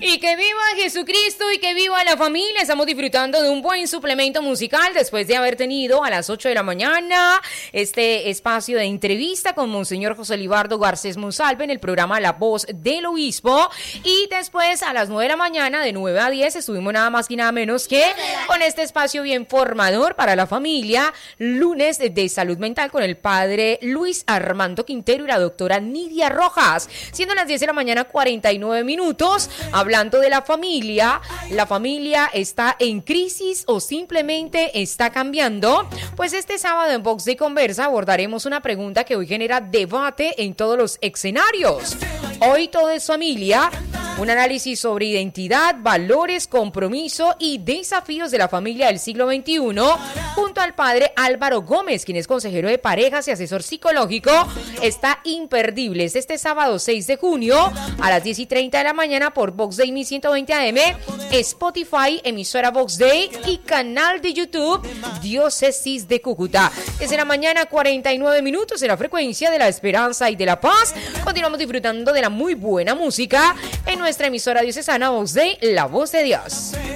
Y que viva Jesucristo y que viva la familia. Estamos disfrutando de un buen suplemento musical después de haber tenido a las 8 de la mañana este espacio de entrevista con Monseñor José Libardo Garcés Monsalve en el programa La Voz del Obispo. Y después a las 9 de la mañana, de 9 a 10, estuvimos nada más y nada menos que con este espacio bien formador para la familia, lunes de salud mental con el padre Luis Armando Quintero y la doctora Nidia Rojas. Siendo las 10 de la mañana, 49 minutos, hablando de la familia está en crisis o simplemente está cambiando. Pues este sábado en Vox de Conversa abordaremos una pregunta que hoy genera debate en todos los escenarios. Hoy todo es familia, un análisis sobre identidad, valores, compromiso y desafíos de la familia del siglo XXI, junto al padre Álvaro Gómez, quien es consejero de parejas y asesor psicológico. Está imperdible. Es este sábado 6 de junio a las 10:30 de la mañana por Vox Day 1120 AM, Spotify, emisora Vox Day y canal de YouTube Diócesis de Cúcuta. Desde la mañana, 49 minutos en la frecuencia de la esperanza y de la paz. Continuamos disfrutando de la muy buena música en nuestra emisora diocesana Vox Day, la voz de Dios.